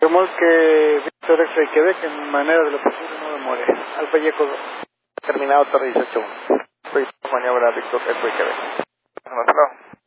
Remolque que Víctor X Quebec en manera de lo posible no demore. Alfa y Eco 2. Terminado, Torre 18. Soy maniobra Víctor X Quebec. Hasta luego.